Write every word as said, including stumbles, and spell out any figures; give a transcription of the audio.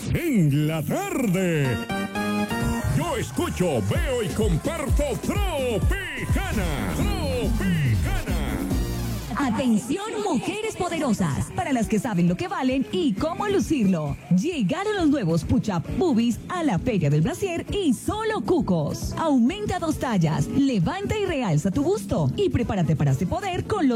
en la tarde. Yo escucho, veo y comparto Tropicana. Tropicana. Atención, mujeres poderosas, para las que saben lo que valen y cómo lucirlo. Llegaron los nuevos Push-Up Boobies a la Feria del Brasier y solo cucos. Aumenta dos tallas, levanta y realza tu busto y prepárate para este poder con los